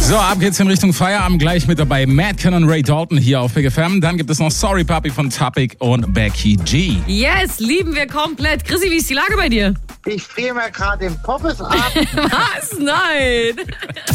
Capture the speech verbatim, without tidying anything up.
So, ab geht's in Richtung Feierabend. Gleich mit dabei Madcon und Ray Dalton hier auf Big F M. Dann gibt es noch Sorry Papi von Topic und Becky G. Yes, lieben wir komplett. Chrissy, wie ist die Lage bei dir? Ich friere mir gerade den Poppes ab. Was? Nein.